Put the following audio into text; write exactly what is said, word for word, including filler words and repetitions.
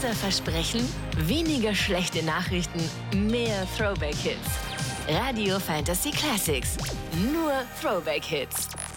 Unser Versprechen? Weniger schlechte Nachrichten, mehr Throwback-Hits. Radio Fantasy Classics. Nur Throwback-Hits.